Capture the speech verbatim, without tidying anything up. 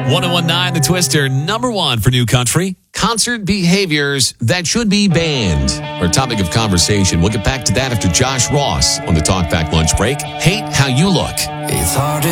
one oh one nine The Twister, number one for New Country. Concert behaviors that should be banned. Our topic of conversation. We'll get back to that after Josh Ross on the Talkback Lunch Break. Hate how you look. It's hard